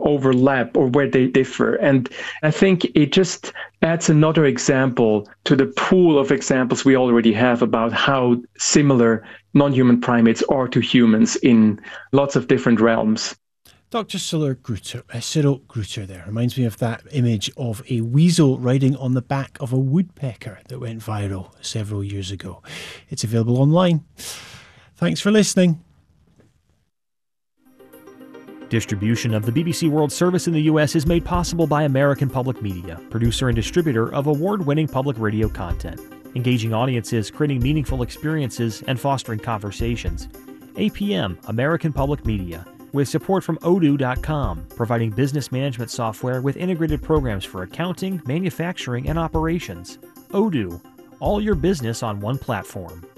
overlap or where they differ. And I think it just adds another example to the pool of examples we already have about how similar non-human primates are to humans in lots of different realms. Dr. Cyril Gruter there reminds me of that image of a weasel riding on the back of a woodpecker that went viral several years ago. It's available online. Thanks for listening. Distribution of the BBC World Service in the U.S. is made possible by American Public Media, producer and distributor of award-winning public radio content, engaging audiences, creating meaningful experiences, and fostering conversations. APM, American Public Media, with support from Odoo.com, providing business management software with integrated programs for accounting, manufacturing, and operations. Odoo, all your business on one platform.